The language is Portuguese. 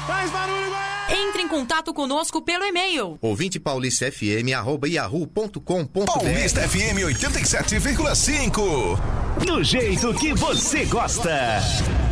Faz barulho, Goiás! Entre em contato conosco pelo e-mail ouvintepaulistafm@yahoo.com.br. Paulista FM 87,5. Do jeito que você gosta.